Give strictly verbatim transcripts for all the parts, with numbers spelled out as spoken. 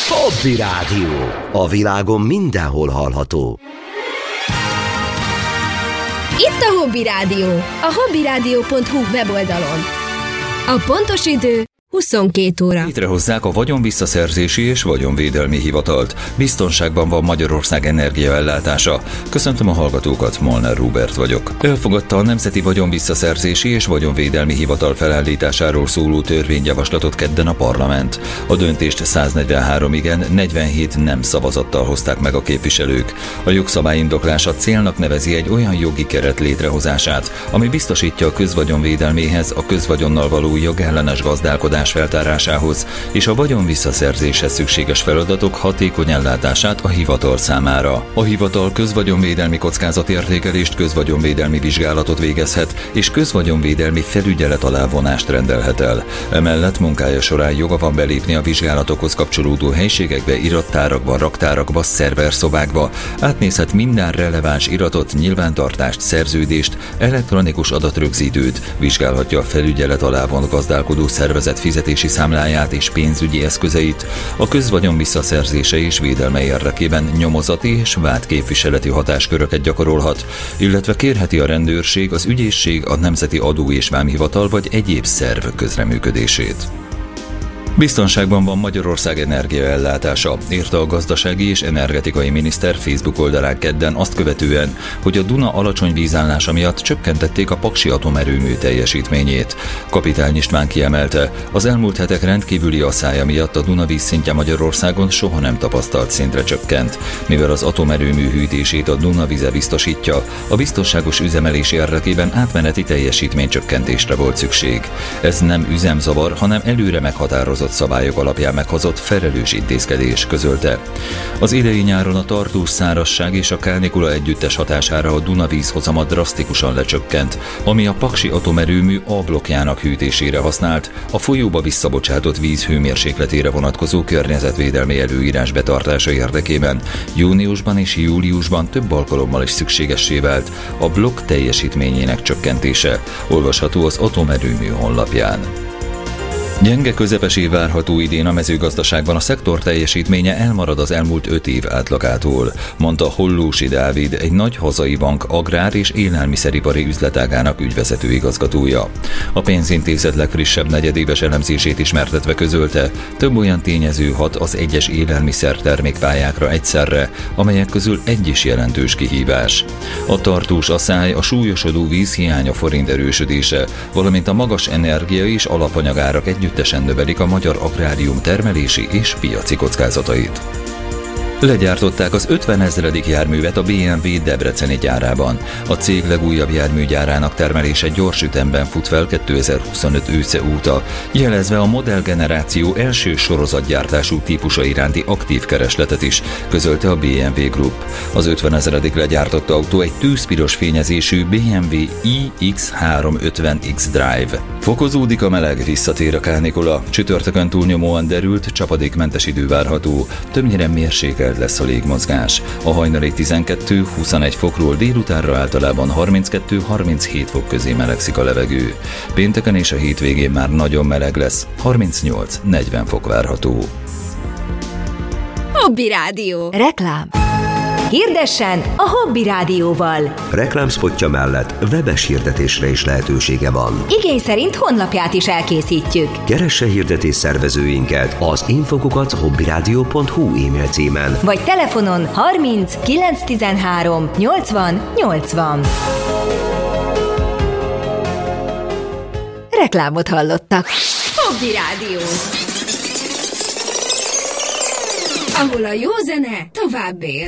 Hobby Rádió. A világon mindenhol hallható. Itt a Hobby Rádió, a hobby rádió pont hu weboldalon. A pontos idő huszonkét óra. Létrehozzák a Vagyonvisszaszerzési és Vagyonvédelmi Hivatalt. Biztonságban van Magyarország energiaellátása. Köszöntöm a hallgatókat, Molnár Róbert vagyok. Elfogadta a Nemzeti Vagyonvisszaszerzési és Vagyonvédelmi Hivatal felállításáról szóló törvényjavaslatot kedden a parlament. A döntést száznegyvenhárom igen, negyvenhét nem szavazattal hozták meg a képviselők. A jogszabály indoklása célnak nevezi egy olyan jogi keret létrehozását, ami biztosítja a közvagyonvédelméhez, a közvagyonnal való jogellenes gazdálkodás feltárásához és a vagyon visszaszerzéshez szükséges feladatok hatékony ellátását a hivatal számára. A hivatal közvagyonvédelmi kockázatértékelést, közvagyonvédelmi vizsgálatot végezhet és közvagyonvédelmi felügyelet alá vonást rendelhet el. Emellett munkája során joga van belépni a vizsgálatokhoz kapcsolódó helységekbe, irattárakba, raktárakba, szerverszobákba, átnézhet minden releváns iratot, nyilvántartást, szerződést, elektronikus adatrögzítőt, vizsgálhatja a felügyelet alá vont gazdálkodó szervezet fizetési számláját és pénzügyi eszközeit, a közvagyon visszaszerzése és védelme érdekében nyomozati és vádképviseleti hatásköröket gyakorolhat, illetve kérheti a rendőrség, az ügyészség, a Nemzeti Adó- és Vámhivatal vagy egyéb szerv közreműködését. Biztonságban van Magyarország energiaellátása, írta a gazdasági és energetikai miniszter Facebook oldalán kedden azt követően, hogy a Duna alacsony vízállása miatt csökkentették a paksi atomerőmű teljesítményét. Kapitány István kiemelte, az elmúlt hetek rendkívüli asszája miatt a Duna vízszintje Magyarországon soha nem tapasztalt szintre csökkent. Mivel az atomerőmű hűtését a Duna vize biztosítja, a biztonságos üzemelés érdekében átmeneti teljesítménycsökkentésre volt szükség. Ez nem üzemzavar, hanem előre meghatározott szabályok alapján meghozott felelős intézkedés, közölte. Az idei nyáron a tartós szárazság és a kánikula együttes hatására a Duna vízhozama drasztikusan lecsökkent, ami a paksi atomerőmű A blokkjának hűtésére használt, a folyóba visszabocsátott víz hőmérsékletére vonatkozó környezetvédelmi előírás betartása érdekében júniusban és júliusban több alkalommal is szükségessé vált a blokk teljesítményének csökkentése, olvasható az atomerőmű honlapján. Gyenge közepesé várható idén a mezőgazdaságban, a szektor teljesítménye elmarad az elmúlt öt év átlagától, mondta Hollósi Dávid, egy nagy hazai bank agrár- és élelmiszeripari üzletágának ügyvezető igazgatója. A pénzintézet legfrissebb negyedéves elemzését ismertetve közölte, több olyan tényező hat az egyes élelmiszer termékpályákra egyszerre, amelyek közül egy is jelentős kihívás. A tartós asszály, a súlyosodó vízhiány, a forint erősödése, valamint a magas energia és alapanyagárak együtt együttesen növelik a magyar agrárium termelési és piaci kockázatait. Legyártották az ötvenezredik járművet a bé em vé debreceni gyárában. A cég legújabb járműgyárának termelése gyors ütemben fut fel kétezer-huszonöt ősze óta, jelezve a modellgeneráció első sorozatgyártású típusa iránti aktív keresletet is, közölte a bé em vé Group. Az ötvenezredik legyártott autó egy tűzpiros fényezésű bé em vé i iksz háromszázötven iksz Drive. Fokozódik a meleg, visszatér a kánikula, csütörtökön túlnyomóan derült, csapadékmentes idő várható, többnyire mérsékelt lesz a légmozgás. A hajnali tizenkettő-huszonegy fokról délutánra általában harminckettő-harminchét fok közé melegszik a levegő. Pénteken és a hétvégén már nagyon meleg lesz, harmincnyolc-negyven fok várható. Hobby Rádió. Reklám. Hirdessen a Hobby Rádióval. Reklámspotja mellett webes hirdetésre is lehetősége van. Igény szerint honlapját is elkészítjük. Keresse hirdetés szervezőinket az infokukat hobbyradio pont hu e-mail címen. Vagy telefonon harminc kilenc tizenhárom nyolcvan nyolcvan. Reklámot hallottak. Hobby Rádió. Ahol a jó zene tovább él.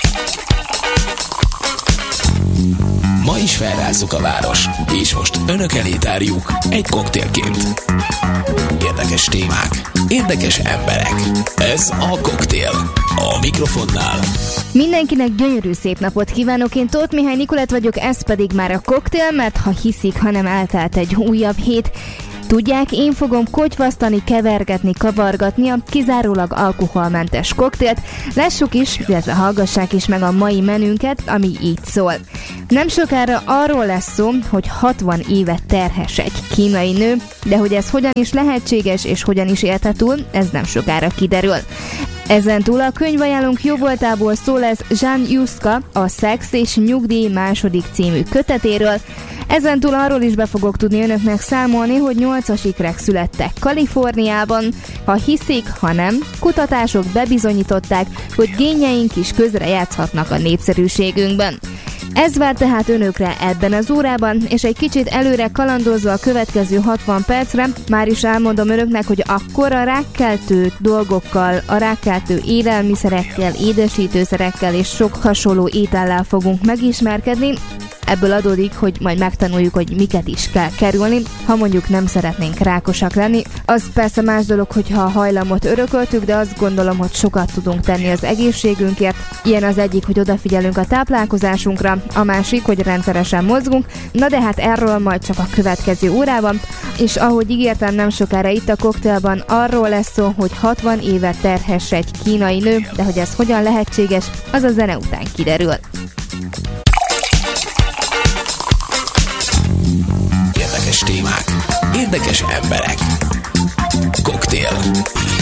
Ma is felrázzuk a város, és most önök elé tárjuk egy koktélként. Érdekes témák, érdekes emberek. Ez a Koktél. A mikrofonnál mindenkinek gyönyörű szép napot kívánok, én Tóth Mihály Nikolett vagyok, ez pedig már a Koktél, mert ha hiszik, ha nem eltelt egy újabb hét. Tudják, én fogom kotyvasztani, kevergetni, kavargatni a kizárólag alkoholmentes koktélt. Lássuk is, illetve hallgassák is meg a mai menünket, ami így szól. Nem sokára arról lesz szó, hogy hatvan éve terhes egy kínai nő, de hogy ez hogyan is lehetséges és hogyan is élhető, ez nem sokára kiderül. Ezentúl a könyvajánlónk jóvoltából szól ez Jan Juska, a Szex és Nyugdíj második című kötetéről. Ezentúl arról is be fogok tudni önöknek számolni, hogy nyolcas ikrek születtek Kaliforniában. Ha hiszik, ha nem, kutatások bebizonyították, hogy génjeink is közrejátszhatnak a népszerűségünkben. Ez vár tehát önökre ebben az órában, és egy kicsit előre kalandozva a következő hatvan percre, már is elmondom önöknek, hogy akkor a rákkeltő dolgokkal, a rákkeltő élelmiszerekkel, édesítőszerekkel és sok hasonló étellel fogunk megismerkedni. Ebből adódik, hogy majd megtanuljuk, hogy miket is kell kerülni, ha mondjuk nem szeretnénk rákosak lenni. Az persze más dolog, hogyha a hajlamot örököltük, de azt gondolom, hogy sokat tudunk tenni az egészségünkért. Ilyen az egyik, hogy odafigyelünk a táplálkozásunkra, a másik, hogy rendszeresen mozgunk. Na de hát erről majd csak a következő órában, és ahogy ígértem, nem sokára itt a koktélban arról lesz szó, hogy hatvan éve terhes egy kínai nő, de hogy ez hogyan lehetséges, az a zene után kiderül. Érdekes témák, érdekes emberek. Koktél